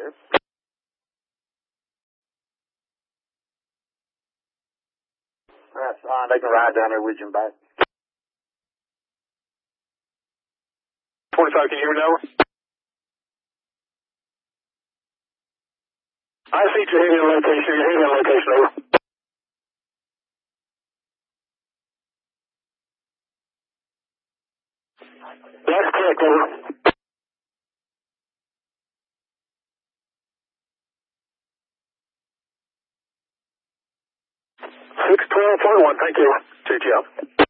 here. That's fine. They can ride down there with you and back. 25, can you hear me now? I see your heading location. Your heading location, over. That's correct, over. 612.1, thank you. 2 Joe.